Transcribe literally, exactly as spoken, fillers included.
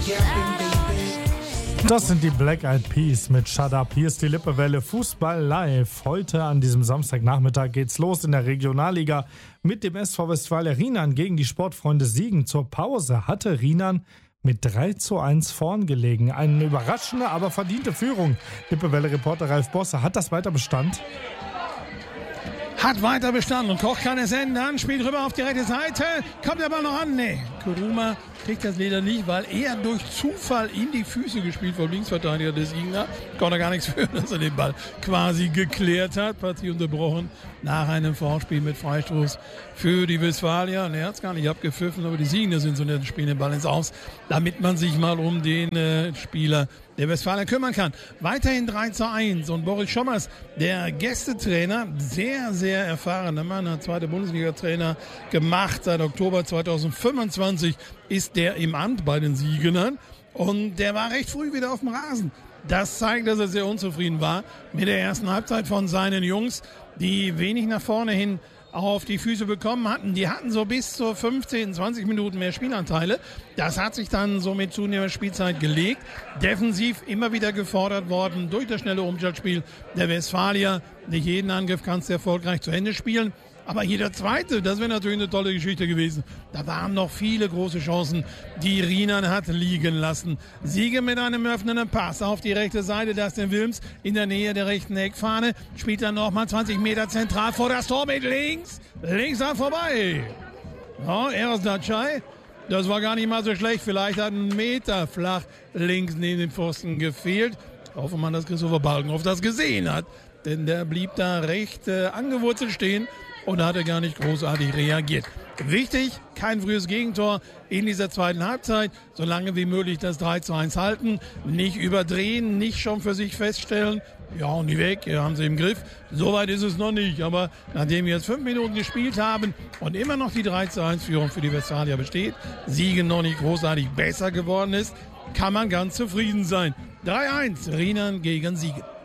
Das sind die Black Eyed Peas mit Shut Up. Hier ist die Lippewelle Fußball live. Heute an diesem Samstagnachmittag geht's los in der Regionalliga mit dem S V Westfalia Rienan gegen die Sportfreunde Siegen. Zur Pause hatte Rienan mit drei zu eins vorn gelegen. Eine überraschende, aber verdiente Führung. Lippewelle-Reporter Ralf Bosse, hat das weiter Bestand? Hat weiter bestanden und Koch kann es ändern, spielt rüber auf die rechte Seite, kommt der Ball noch an, nee, Kuruma kriegt das leider nicht, weil er durch Zufall in die Füße gespielt vom Linksverteidiger des Gegner, konnte gar nichts für, dass er den Ball quasi geklärt hat, Partie unterbrochen nach einem Vorspiel mit Freistoß für die Westfalia, und er hat es gar nicht abgepfiffen, aber die Siegner sind so nett, spielen den Ball ins Aus, damit man sich mal um den äh, Spieler der Westfalia kümmern kann. Weiterhin drei zu eins und Boris Schommers, der Gästetrainer, sehr, sehr erfahrener Mann, hat zweite Bundesliga-Trainer gemacht, seit Oktober zweitausendfünfundzwanzig ist der im Amt bei den Siegenern und der war recht früh wieder auf dem Rasen. Das zeigt, dass er sehr unzufrieden war mit der ersten Halbzeit von seinen Jungs, die wenig nach vorne hin auf die Füße bekommen hatten. Die hatten so bis zu fünfzehn, zwanzig Minuten mehr Spielanteile. Das hat sich dann so mit zunehmender Spielzeit gelegt. Defensiv immer wieder gefordert worden durch das schnelle Umschaltspiel der Westfalia. Nicht jeden Angriff kannst du erfolgreich zu Ende spielen. Aber jeder zweite, das wäre natürlich eine tolle Geschichte gewesen. Da waren noch viele große Chancen, die Rienan hat liegen lassen. Siege mit einem öffnenden Pass auf die rechte Seite, Dustin Wilms in der Nähe der rechten Eckfahne. Spielt dann nochmal zwanzig Meter zentral vor das Tor mit links. Links da vorbei. Ja, Eros Dachai. Das war gar nicht mal so schlecht. Vielleicht hat ein Meter flach links neben dem Pfosten gefehlt. Ich hoffe mal, dass Christopher Balkenhoff das gesehen hat. Denn der blieb da recht äh, angewurzelt stehen. Und da hat er gar nicht großartig reagiert. Wichtig, kein frühes Gegentor in dieser zweiten Halbzeit. So lange wie möglich das drei zu eins halten. Nicht überdrehen, nicht schon für sich feststellen. Ja, und die weg, hier haben sie im Griff. Soweit ist es noch nicht. Aber nachdem wir jetzt fünf Minuten gespielt haben und immer noch die drei zu eins Führung für die Westfalia besteht, Siegen noch nicht großartig besser geworden ist, kann man ganz zufrieden sein. drei eins, Rienan gegen Siegen.